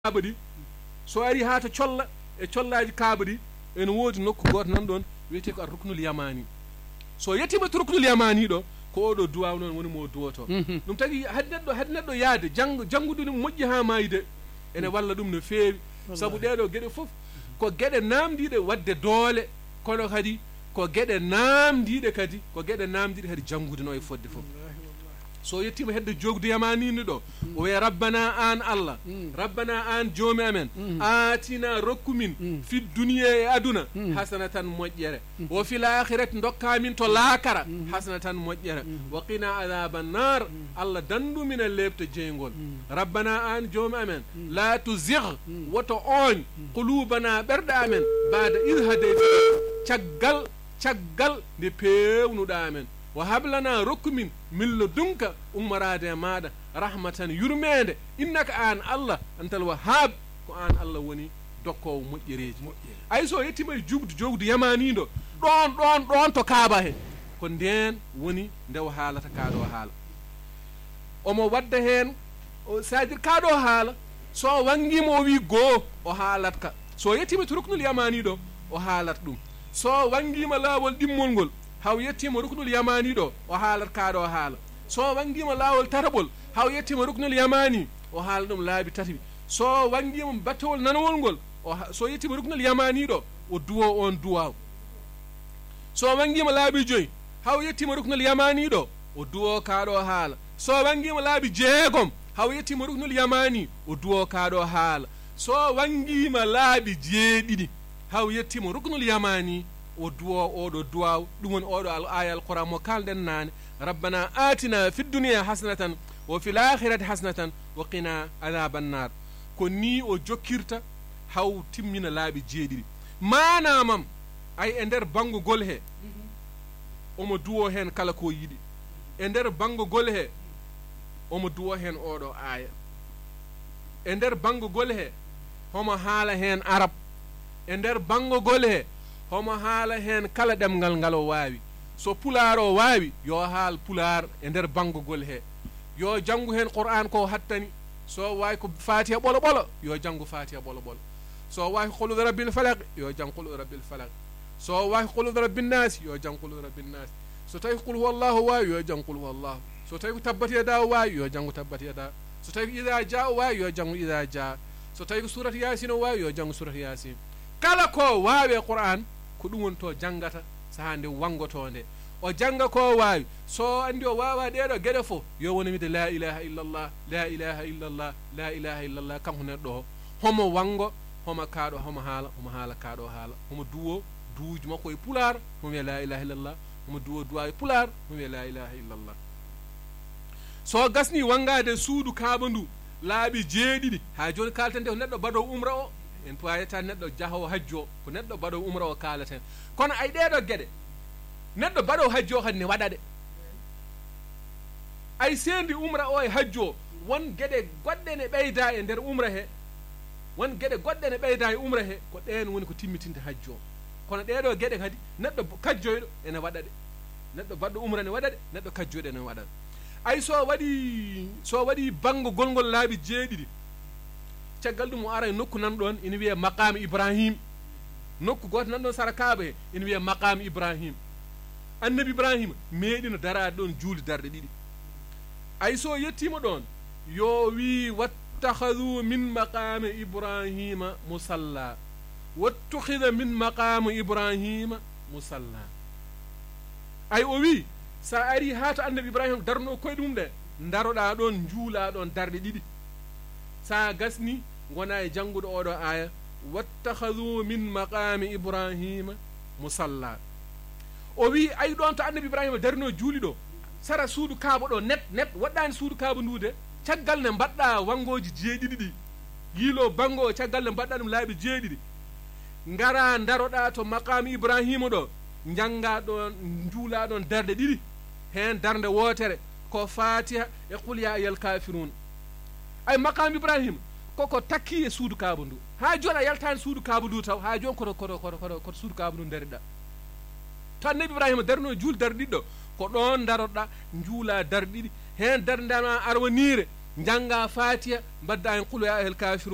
kaabadi so ari ha to colla e collaji kaabadi en woodi nokku goto nan ɗon wiyete ko ar-ruknul yamani so yettima to ruknul yamani ɗo ko oɗo duwaw noon woni mo duwoto ɗum tagi hade neɗɗo yaade janngude ɗum moƴƴi ha mayde ene walla ɗum no feewi saabu ɗeɗo gueɗe foof ko gueɗe namdiɗe wadde doole kono kadi ko gueɗe namdiɗe kadi ko gueɗe namdiɗe kadi janngude no e fodde foof so yettima hedde jogdu yamanini ɗo o wiya rabbana an allah rabbana an joomi amen atina rokkumin fi duniya e aduna hasanatan moƴƴere wo fil akhirati dokkamin to laakara hasanatan moƴƴere wa qina adaban nar allah dandumin e lebte jeygol rabbana an joomi amen la tuzigh woto oñ qulubana ɓerɗe amen bada id hadayta caggal nde pewnuɗa amen wa hablana rokkumin min ladunka ummarade e maɗa rahmatan yurmede innaka an allah antal wahhab ko an allah woni dokkowo moƴƴereji ay so yettima e jogdu yamaniɗo ɗon to kaaba he ko nden woni ndew haalata kaɗo haala omo wadda hen c'est-à-dire kaɗo haala so wangima o wi goo o haalat ka so yettima to ruknul yamaniɗo o haalat ɗum so wangima laawol ɗimmol ngol haw yettima ruknul yamani ɗo o haalat kaɗo haala so wangima laawol tataɓol haw yettima ruknul yamani o haala ɗum laabi tati so wangima battewol nanowol ngol so yettima ruknul yamani ɗo o duwo on duwaw so wangima laabi joyyi haw yettima ruknul yamani ɗo o duwo kaɗo haala so wangima laabi jeegom haw yettima ruknul yamani o duwo kaɗo haala so wangima laabi jeeɗiɗi haw yettima ruknul yamani o duwo oɗo duwaw ɗum woni oɗo aya alquran mo kalɗen nane rabbana atina fi dunia hasanatan wa fil akhirati hasanatan wa qina adhaban nar ko ni o jokkirta haw timmina laaɓi jeeɗiɗi manamam ay e nder banggugol he omo duwo hen kala ko yiɗi e nder banggugol he omo duwo hen oɗo aya e nder banggugol he homo haala hen arab e nder banggugol he homo haala hen kala ɗemgal ngal o waawi so pular o waawi yo haal pular e nder banggugol he yo janngu hen qur'an ko hattani so waawi ko fatiha ɓolo ɓolo yo janngu fatiha ɓolo ɓolo so waawi qul udu rabbil falaq yo jang qul udu rabbil falaq so waawi qul udu rabbin nas yo jang qul udu rabbin nas so tawi qul huwallahu waawi yo jang qul huwallahu so tawi ko tabbat yada waawi yo jangu tabbat yada so tawi ko ida jaa o waawi yo jangu ida jaa so tawi ko surat yasin o waawi yo jangu surat yasin kala ko waawi e qur'an ko ɗum woni to janggata saha nde wangotonde o jangga ko waawi so andi o wawa ɗeɗo gueɗe fof yo woni wide la ilaha illallah la ilaha illallah la ilaha illallah kanko neɗɗo o homo wango homo kaɗo homo haala kaɗo haala homo duwo duuji makko e pular homo wiya la ilaha illallah homo duwo duwa e pular homo wiya la ilaha illallah so gasni wangade suudu kaaba ndu laaɓi jeeɗiɗi ha joni kalten de ko neɗɗo baɗo umra o en pawayata neɗɗo jahowo hajji o ko neɗɗo baɗo umra o kaalaten kono ay ɗeɗo gueɗe neɗɗo baɗo hajji o kadi ne waɗa ɗe ay sendi umra o e hajji o won gueɗe goɗɗe ne ɓeyda e nder umra he won gueɗe goɗɗe ne ɓeyda e umra he ko ɗen woni ko timmitinde hajji o kono ɗeɗo gueɗe kadi neɗɗo kajjoyɗo ene waɗa ɗe neɗɗo baɗɗo umra ne waɗa ɗe neɗɗo kajjoyɗo ene waɗa ay so waɗi banggugol ngol laaɓi jeeɗiɗi caggal ɗum o ara e nokku nan ɗon ina wiye maqam ibrahim nokku goto nan ɗon sara kaaba he ina wiye maqam ibrahim annabi ibrahima meeɗino darade ɗon juuli darɗe ɗiɗi ay so yettima ɗon yo wi wattahadu min maqami ibrahima musalla wattukhida min maqami ibrahima musalla ay o wi sa ari ha to annabi ibrahima darno koye ɗum ɗe daroɗa ɗon juula ɗon darɗe ɗiɗi sa gasni gona e jannguɗo oɗo aya wattahadu min maqami ibrahima musalla o wi ay ɗon to annabi ibrahima darino juuli ɗo sara suudu kaaba ɗo net waɗɗani suudu kaaba ndude caggal ne mbaɗɗa wangoji jeeɗiɗi ɗi yiilo bango o caggal ne mbaɗɗa ɗum laaɓi jeeɗiɗi ngara daroɗa to maqami ibrahima ɗo jangga ɗon juula ɗon darde ɗiɗi hen darde wotere ko fatiha e qul ya ayyuhal kafirun ay maqam ibrahima koko takki e suudu kaaba ndu ha joni a yaltani suudu kaaba ndu taw ha joni koto suudu kaaba ndu dariɗa to annabi ibrahima darino juuli darde ɗiɗɗo ko ɗon daroɗa juula darde ɗiɗi hen darde ndema arwanire jangga fatiha mbadda en qul ya ayyuhal kafirun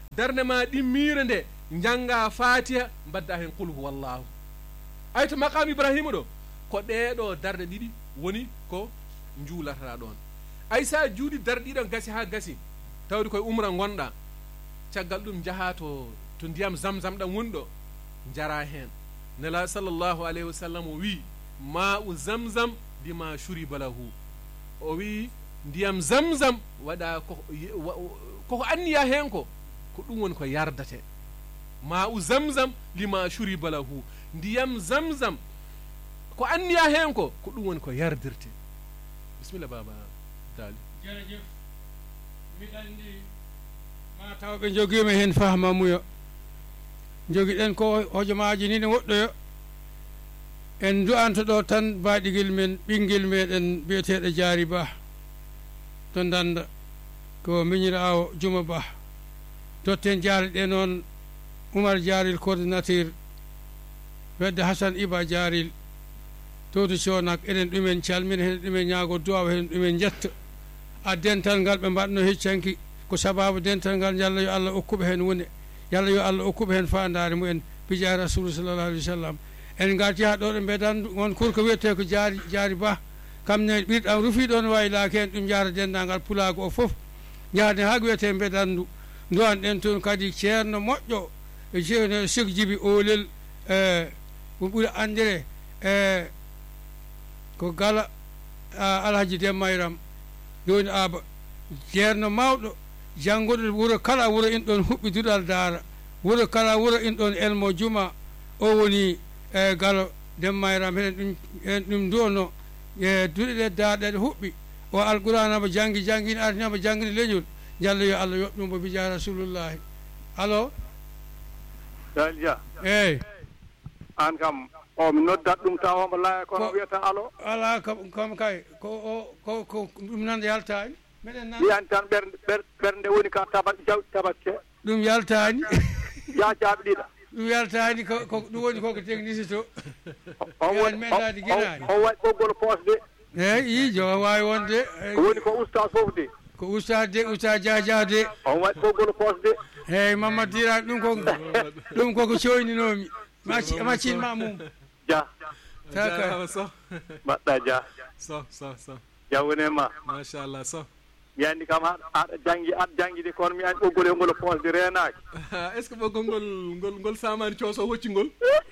darde ma ɗimmire nde janga fatiha mbadda hen qul huwallahu ay to maqam ibrahima ɗo ko ɗeɗo darde ɗiɗi woni ko juulata ɗon ay sa juuɗi darde ɗiɗon gasi ha gasi tawde koye umra gonɗa caggal ɗum jaaha to ndiyam zamzam ɗam woni ɗo jara hen nela sallllahu alayhi wa sallam o wi ma u zamzam lima shuriba lahu o wi ndiyam zamzam waɗa koko anniya hen ko ɗum woni ko yardate ma u zamzam lima shuriba lahu ndiyam zamzam ko anniya hen ko ɗum woni ko yardirte bisimilla baba dali jerejef miɗa andi ma taw ɓe joguima hen fahmamuyo joguiɗen ko hojomaji ni ne woɗɗoyo en du'anto ɗo tan baɗiguel men ɓinguel meɗen biyeteɗo Diary Ba to Danda ko miñirawo Juma Ba totten jaariɗe noon Oumar Diaril coordinateur wedde Hassane Iba Diaril towde Conak enen ɗumen calmina hen ɗumen ñaago duwaw hen ɗumen jetta a dental ngal ɓe mbaɗno heccanki ko sababu dental ngal yalla yo Allah okkuɓe hen woni yalla yo Allah okkuɓe hen fandare mumen bija Rasul sallallahu alaihi wasallam en garti ha ɗo ɗo mbeɗan won kurko wiyete ko Diary Ba kamne ɓirɗam rufi ɗon waylaki hen ɗum jara dendagal pulago o foof jahde ha ko wiyete mbeɗandu duwan ɗen toon kadi ceerno moƴƴo e ceerno Cheikh Djiby Olel ko ɓuuri andire ko Gala Alhaji Demmayram joni Aba ceerno mawɗo janggoɗo wuuro kala wuuro in ɗon huɓɓi duɗal daara wuuro kala wuuro in ɗon Elmo Juma o woni Galo Demmayram hen ɗum duwono duɗe ɗe daarɗe ɗe huɓɓi o alquranama janggini artinama janggini leñol jalla yo Allah yoɓɗum bo bija Rasulullahi allo Dia eyyi an kam o mi noddat ɗum taw omo laaya kono wiyata allo ala kam kay ko ɗum nan yaltani meɗen nan wiyani tan ɓernde woni ka tabat jawɗi tabatte ɗum yaltani ya jaaɓe ɗiɗa ɗum yaltani ko ɗum woni koko technicien to on yani meɗadi guinani on waɗi ɓoggol poos de eyyi i jo wawi wonde ko woni ko ustad fof de ko ustad Dia de on waɗi ɓoggol poos de eyyi Mamadou Dira ɗum koko coyninomi machine ma mum Dia taka so mbaɗɗa Dia so jawwonema machallah so mi andi kam aɗa janggide kono mi andi ɓoggol e ngol poos de renaki est ce que ɓoggol ngol samani cooso hoccingol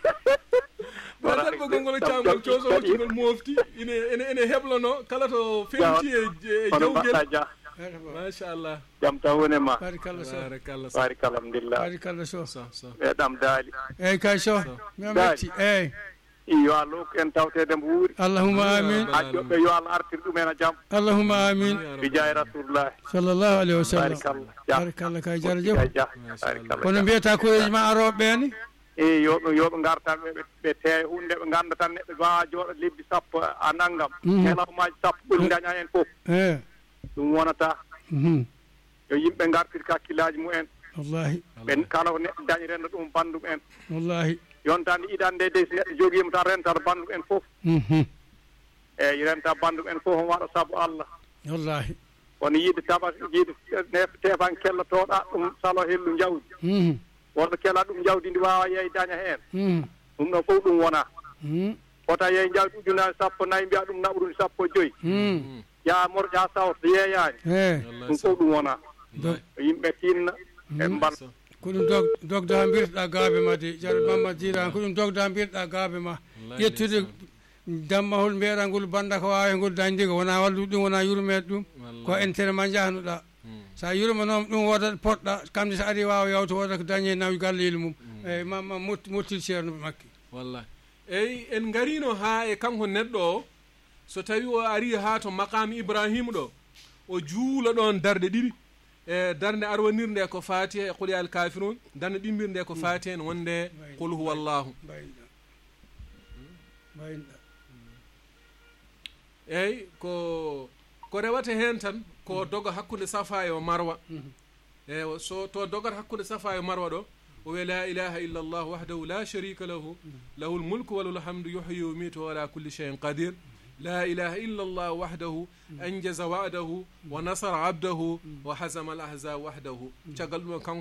tan ɓoggol ngol camgol cooso hoccingol mofti ene heɓlono kala to fewti e jawguel machallah jam taw wonema barikalla so barikalla alhamdulillah barikalla so ɓeɗam daali eyyi kay so mi metti eyyi yo Allah hokku en tawtede mbo wuuri allahumma amin ajoɓe yo Allah artir ɗumen a jaam allahumma amin bijay Rasulullah sallllahu alayhi wa sallam barikalla barikalla kay jarajef barikalla kono mbiyata koyeji ma aroɓe ɓene yoɓe gartan ɓe teeya hunde ɓe ganda tan neɗɗo wawa jooɗo lebbi sappo a naggam helawmaji sappo ɓuri daña hen foof ɗum wonata yo yimɓe gartir kakkillaji mumen wallahi ɓen kala ko neɗɗo dañi renda ɗum bandum en wallahi yontande iɗande de so neɗɗo joguima tan rentata bandum en foof eyyi renta bandum en foof on waɗa saabu Allah wallahi kono yiide tefan kellotoɗa ɗum salo hellu jawdi wonɗo kela ɗum jawdi ndi wawa yeey daña hen ɗum ɗon fof ɗum wona wota yeey jawdi ujunnaje sappo nayyi mbiya ɗum naɓrude sappo e joyyi ya morƴa ha sawta yeeyani ɗum fof ɗum wona yimɓe tinna e mbal ko ɗum dogda mbirɗa gaabe ma de jara Mamadou Dira ko ɗum dogda mbirɗa gaabe ma ƴettude dammahol mbeɗangol banda ko wawi ngol dañde ko wona wallu ɗum wona yurmede ɗum ko intérêt ma jahnuɗa sa yurmanoma ɗum wodat poɗɗa kamde so ari wawa yawta woda ko dañe nawi galleyel mum eyyi ma mottil ceerno makki wallahi eyyi en garino ha e kanko neɗɗo o so tawi o ari ha to maqam Ibrahima ɗo o juula ɗon darde ɗiɗi e darde arwanirde ko fatiha e qul ya al kafirun darde ɗimbirde ko fatiha en wonde qul huwallahu eyyi ko rewata hen tan ko doga hakkude Safa e Marwa e so to dogata hakkude Safa e Marwa ɗo o wi la ilaha illa Allah wahdahu la sharika lahu lahul mulku wa lahul hamdu yuhyi wa yumiitu wa ala kulli shay'in qadir لا إله إلا الله وحده أنجز وعده ونصر عبده وحزم الأحزاب وحده تقال من كانكو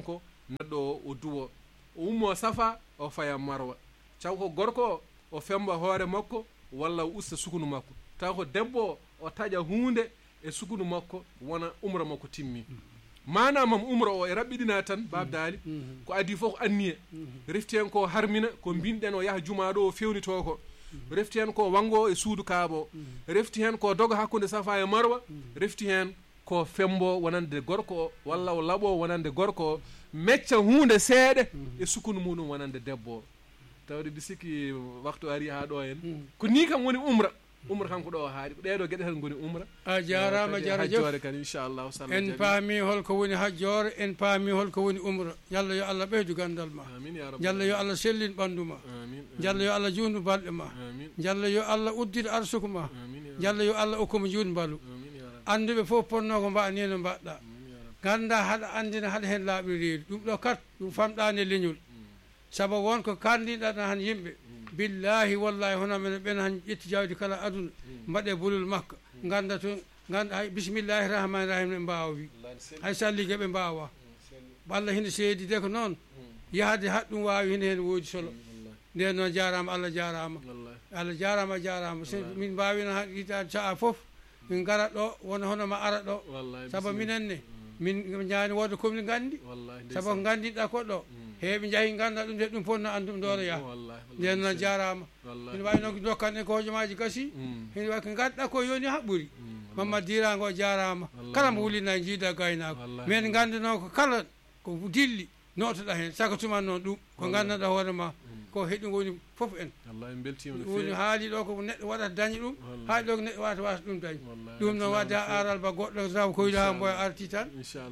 neɗɗo o duwo o ummo safa o faya marwa taw ko gorko o femba hoore makko walla o usta sukunu makko taw ko debbo o taƴa hunde e sukunu makko wona umra makko timmi manamam umra o e raɓɓiɗina tan babdali ko adi fof ko anniye refti hen ko harmina ko binɗen o yaaha jumaɗo o fewnito ko refti hen ko wango e suudu kaabo refti hen ko doga hakkude safa e marwa refti hen ko fembo wonande gorko o walla o laaɓo wonande gorko o mecca hunde seeɗa e sukunu muɗum wonande debbo o tawde mbi sikki waktu ari ha ɗo en ko ni kam woni umra kanko ɗo haaɗi ko ɗeɗo gueɗe tan goni umra a jarama jarajef kan inchallahu en paami holko woni hajjore en paami holko woni umra yalla yo allah ɓeydu gandal ma yalla yo allah sellin ɓandu ma yalla yo allah jundu balɗe ma yalla yo allah uddida arsuku ma yalla yo allah hokkuma juuɗe mbalu anduɓe fof ponno ko mbaɗa ni no mbaɗɗa ganda haɗa andina haɗa hen laaɓi reedu ɗum ɗo kat ɗum famɗani leñol saabu wonko kandiɗaɗa han yimɓe billahi wallahi hono men ɓen han ƴetti jawdi kala aduna mbaɗe bolol makka ganda to ganda hay bisimillahi rahmani rahim ɓe mbawa wi hay sallige ɓe mbawa Allah hinde seedi de ko noon yahde haɗɗum wawi hinde hen woodi solo nden noon jarama Allah jarama Allah jarama jarama so min mbawino yiitade saha foof min garat ɗo wona hono ma ara ɗo saabu minenne min jaani wodde komin gandi saabu ko gandiɗa ko ɗo heeɓe jaahi ganda ɗum de ɗum fonno andum ɗo yaha nden noon jarama ene wawi noon dokkanɗen ko hojomaji gasi ene wawi ko gadɗa ko yoni haɓɓuri mamma dirago o jarama kala mo wulina jiida gaynako min ganduno ko kala ko dilli notoɗa hen saka tuman noon ɗum ko gandanɗa hoore ma ko heɗi woni foof en woni haali ɗo ko neɗɗo waɗata dañi ɗum haali ɗo ko neɗɗo wata ɗum dañi ɗum noon wadde ha aral ba goɗɗo taw koyɗo ha mboya arti tan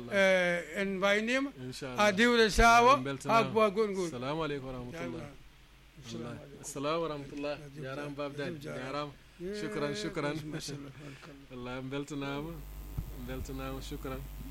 en mbaynima a diwre sawa ha bowa gonngol assalamu aleykum warahmatullah assalamu warahmatullah jarama babdani jarama shukran shukran wallahi beltanama shukran